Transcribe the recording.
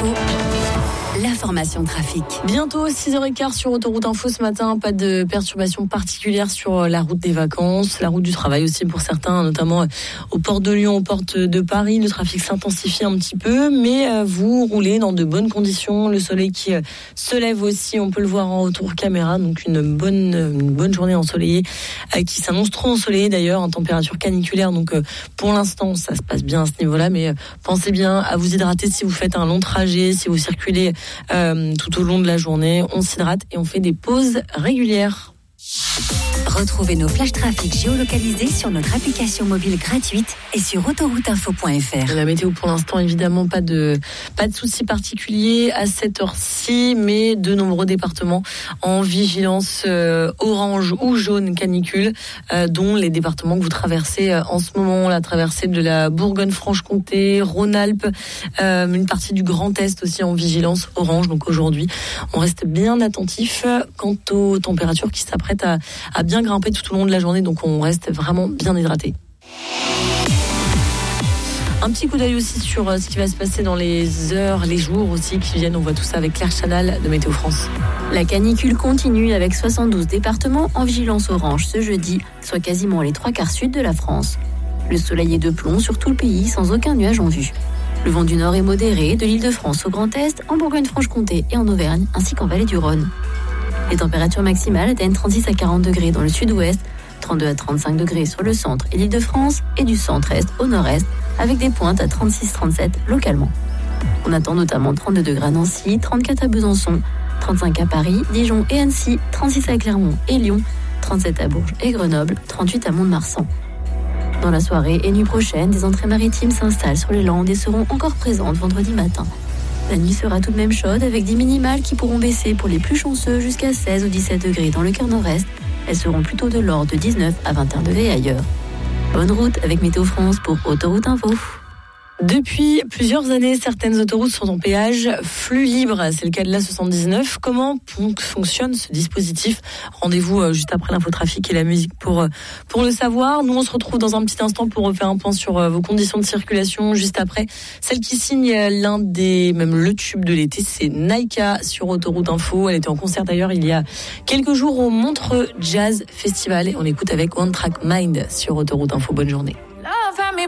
Info, l'information trafic. Bientôt 6h15 sur Autoroute Info ce matin. Pas de perturbations particulières sur la route des vacances, la route du travail aussi pour certains, notamment aux portes de Lyon, aux portes de Paris. Le trafic s'intensifie un petit peu, mais vous roulez dans de bonnes conditions. Le soleil qui se lève aussi, on peut le voir en retour caméra. Donc une bonne journée ensoleillée qui s'annonce trop ensoleillée d'ailleurs, en température caniculaire. Donc pour l'instant, ça se passe bien à ce niveau-là, mais pensez bien à vous hydrater si vous faites un long trajet, si vous circulez tout au long de la journée. On s'hydrate et on fait des pauses régulières. Retrouvez nos flashs trafic géolocalisés sur notre application mobile gratuite et sur autorouteinfo.fr. La météo pour l'instant, évidemment, pas de soucis particuliers à cette heure-ci, mais de nombreux départements en vigilance orange ou jaune canicule, dont les départements que vous traversez en ce moment, la traversée de la Bourgogne-Franche-Comté, Rhône-Alpes, une partie du Grand Est aussi en vigilance orange. Donc aujourd'hui, on reste bien attentif quant aux températures qui s'apprêtent à bien grimper tout au long de la journée, donc on reste vraiment bien hydraté. Un petit coup d'œil aussi sur ce qui va se passer dans les heures, les jours aussi qui viennent. On voit tout ça avec Claire Chanal de Météo France. La canicule continue avec 72 départements en vigilance orange ce jeudi, soit quasiment les 3/4 sud de la France. Le soleil est de plomb sur tout le pays sans aucun nuage en vue. Le vent du nord est modéré de l'Île-de-France au Grand Est, en Bourgogne-Franche-Comté et en Auvergne, ainsi qu'en vallée du Rhône. Les températures maximales atteignent 36 à 40 degrés dans le sud-ouest, 32 à 35 degrés sur le centre et l'Île-de-France et du centre-est au nord-est, avec des pointes à 36-37 localement. On attend notamment 32 degrés à Nancy, 34 à Besançon, 35 à Paris, Dijon et Annecy, 36 à Clermont et Lyon, 37 à Bourges et Grenoble, 38 à Mont-de-Marsan. Dans la soirée et nuit prochaine, des entrées maritimes s'installent sur les Landes et seront encore présentes vendredi matin. La nuit sera tout de même chaude avec des minimales qui pourront baisser pour les plus chanceux jusqu'à 16 ou 17 degrés dans le quart nord-est. Elles seront plutôt de l'ordre de 19 à 21 degrés ailleurs. Bonne route avec Météo France pour Autoroute Info. Depuis plusieurs années, certaines autoroutes sont en péage flux libre. C'est le cas de l'A79. Comment fonctionne ce dispositif ? Rendez-vous juste après l'infotrafic et la musique pour le savoir. Nous, on se retrouve dans un petit instant pour refaire un point sur vos conditions de circulation. Juste après, celle qui signe même le tube de l'été, c'est Naïka sur Autoroute Info. Elle était en concert d'ailleurs il y a quelques jours au Montreux Jazz Festival. Et on écoute avec One Track Mind sur Autoroute Info. Bonne journée.